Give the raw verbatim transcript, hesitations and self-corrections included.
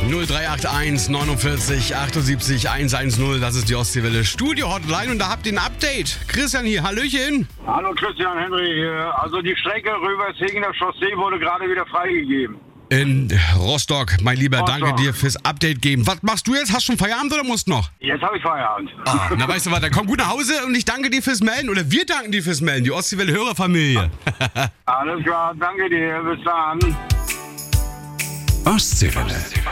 null drei acht eins neunundvierzig achtundsiebzig hundertzehn, das ist die Ostseewelle Studio Hotline und da habt ihr ein Update. Christian hier, Hallöchen. Hallo Christian, Henry hier. Also die Strecke rüber Segener Chaussee wurde gerade wieder freigegeben. In Rostock, mein Lieber, Rostock. danke dir fürs Update geben. Was machst du jetzt? Hast du schon Feierabend oder musst noch? Jetzt habe ich Feierabend. Ah, na weißt du was, dann komm gut nach Hause und ich danke dir fürs Melden. Oder wir danken dir fürs Melden, die Ostseewelle Hörerfamilie. Alles klar, danke dir, bis dann. Ostseewelle.